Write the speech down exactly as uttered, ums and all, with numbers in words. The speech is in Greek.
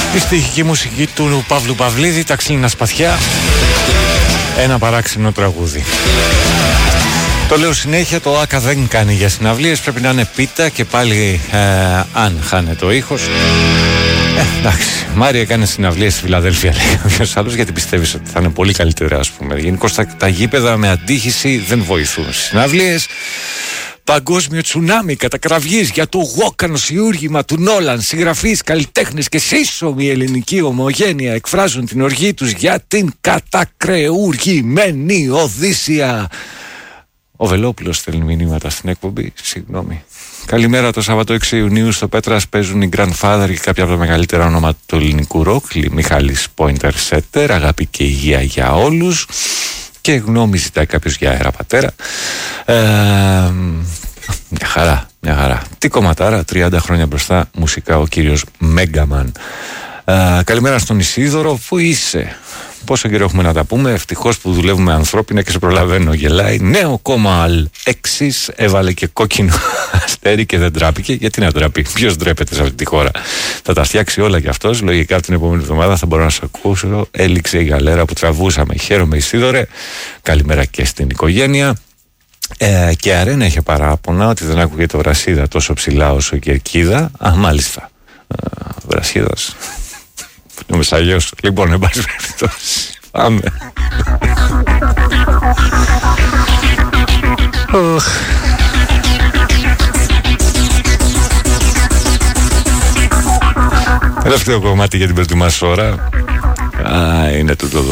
Η στοιχική μουσική του Παύλου Παυλίδη, τα ξύλινα σπαθιά. Ένα παράξενο τραγούδι. Το λέω συνέχεια, το ΆΚΑ δεν κάνει για συναυλίες, πρέπει να είναι πίτα και πάλι ε, αν χάνεται ο ήχος. Ε, εντάξει, Μάρια έκανε συναυλίες στη Φιλαδέλφια, λέει κάποιος άλλος, γιατί πιστεύεις ότι θα είναι πολύ καλύτερα, ας πούμε. Γενικώς τα, τα γήπεδα με αντίχηση δεν βοηθούν στις συναυλίες. Παγκόσμιο τσουνάμι κατακραυγής για το γόκανο-σιούργημα του Νόλαν. Συγγραφείς, καλλιτέχνες και σύσσωμη ελληνική ομογένεια εκφράζουν την οργή τους για την κατακρεουργημένη Οδύσσια. Ο Βελόπουλος στέλνει μηνύματα στην εκπομπή. Συγγνώμη. Καλημέρα, το Σάββατο έξι Ιουνίου στο Πέτρας παίζουν οι Grandfather και κάποια από τα μεγαλύτερα ονόματα του ελληνικού ροκ. Μιχάλης Πόιντερ Σέτερ, αγάπη και υγεία για όλους. Και γνώμη ζητάει κάποιος για αέρα πατέρα. Ε, μια χαρά, μια χαρά. Τι κομματάρα, τριάντα χρόνια μπροστά μουσικά ο κύριος Μέγκαμαν. Ε, καλημέρα στον Ισίδωρο, πού είσαι? Πόσο καιρό έχουμε να τα πούμε? Ευτυχώς που δουλεύουμε ανθρώπινα και σε προλαβαίνω, γελάει. Νέο κόμμα Αλ Έξις έβαλε και κόκκινο αστέρι και δεν τράπηκε. Γιατί να τραπεί? Ποιος ντρέπεται σε αυτή τη χώρα? Θα τα φτιάξει όλα κι αυτός. Λογικά την επόμενη εβδομάδα θα μπορώ να σας ακούσω. Έληξε η γαλέρα που τραβούσαμε. Χαίρομαι, Ισίδωρε. Καλημέρα και στην οικογένεια. Ε, και Αρένα είχε παράπονα ότι δεν άκουγε το Βρασίδα τόσο ψηλά όσο η Κερκίδα. Α, μάλιστα. Ε, Βρασίδας. Είμαι σαλιός. Λοιπόν, εν πάση περιπτώσει, πάμε. Τελευταίο κομμάτι για την πρώτη μας ώρα. Α, είναι τούτο εδώ.